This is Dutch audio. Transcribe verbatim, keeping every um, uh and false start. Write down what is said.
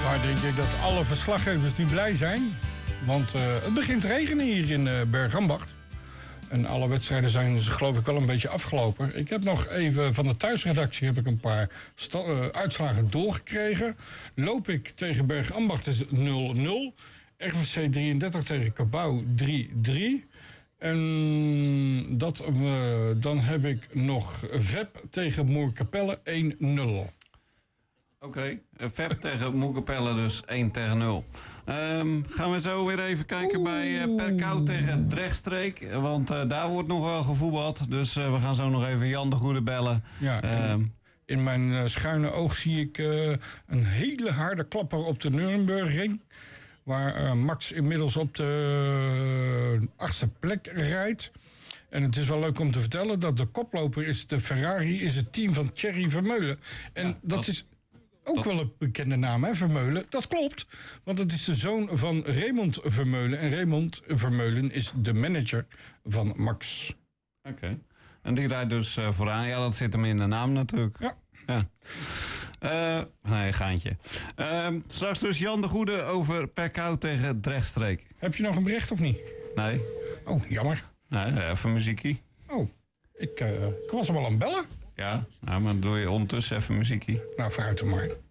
Maar denk ik dat alle verslaggevers nu blij zijn. Want uh, het begint te regenen hier in uh, Bergambacht. En alle wedstrijden zijn geloof ik wel een beetje afgelopen. Ik heb nog even van de thuisredactie heb ik een paar sta- uh, uitslagen doorgekregen. Loop ik tegen Bergambacht is nul nul. R V C drieëndertig tegen Cabau drie drie. En dat, uh, dan heb ik nog V E P tegen Moerkapelle één nul. Oké, okay. V E P tegen Moerkapelle dus één tegen nul. Um, gaan we zo weer even kijken Oeh. bij uh, Perkout tegen Drechtstreek. Want uh, daar wordt nog wel gevoetbald. Dus uh, we gaan zo nog even Jan de Goede bellen. Ja, um, in mijn uh, schuine oog zie ik uh, een hele harde klapper op de Nurembergring. Waar uh, Max inmiddels op de uh, achtste plek rijdt. En het is wel leuk om te vertellen dat de koploper is de Ferrari, is het team van Thierry Vermeulen. En ja, dat, dat is ook dat... wel een bekende naam, hè, Vermeulen. Dat klopt, want het is de zoon van Raymond Vermeulen. En Raymond Vermeulen is de manager van Max. Oké, okay. En die rijdt dus uh, vooraan. Ja, dat zit hem in de naam natuurlijk. Ja. Ja. Uh, nee, gaantje. Uh, straks dus Jan de Goede over Perkout tegen Drechtstreek. Heb je nog een bericht of niet? Nee. Oh, jammer. Nee, even muziekie. Oh, ik, uh, ik was hem al aan het bellen. Ja, nou, maar dan doe je ondertussen even muziekie. Nou, vooruit dan maar.